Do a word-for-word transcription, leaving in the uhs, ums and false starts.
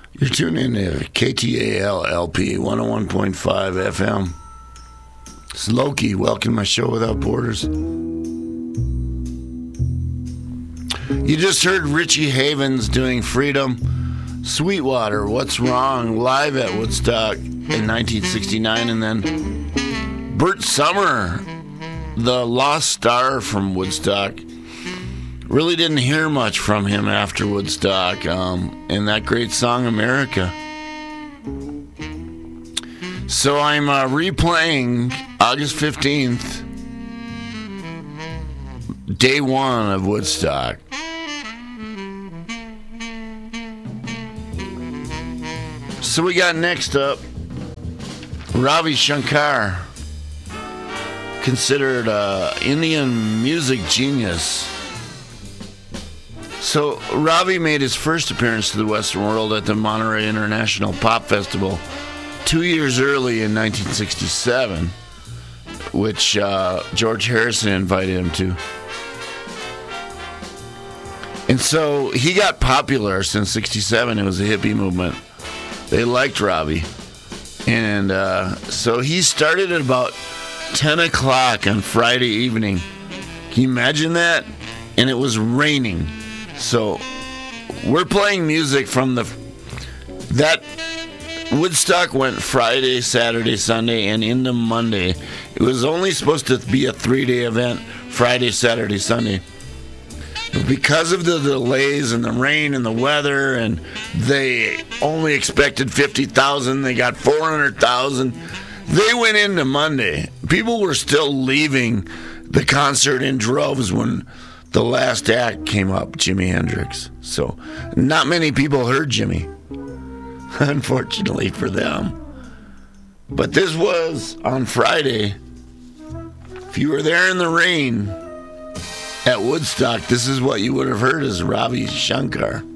You're tuning in to K T A L L P one oh one point five F M. It's Loki. Welcome to my show without borders. You just heard Richie Havens doing Freedom. Sweetwater, What's Wrong, live at Woodstock in nineteen sixty-nine. And then Bert Summer, the lost star from Woodstock. Really didn't hear much from him after Woodstock, um, and that great song, America. So I'm uh, replaying August fifteenth, day one of Woodstock. So we got next up Ravi Shankar, considered an Indian music genius. So Ravi made his first appearance to the Western world at the Monterey International Pop Festival two years early in nineteen sixty-seven, which uh, George Harrison invited him to. And so he got popular since sixty-seven. It was a hippie movement. They liked Ravi. And uh, so he started at about ten o'clock on Friday evening. Can you imagine that? And it was raining. So we're playing music from the that Woodstock went Friday, Saturday, Sunday, and into Monday. It was only supposed to be a three-day event, Friday, Saturday, Sunday. But because of the delays and the rain and the weather, and they only expected fifty thousand, they got four hundred thousand. They went into Monday. People were still leaving the concert in droves when the last act came up, Jimi Hendrix. So not many people heard Jimmy, unfortunately for them. But this was on Friday. If you were there in the rain at Woodstock, this is what you would have heard as Ravi Shankar.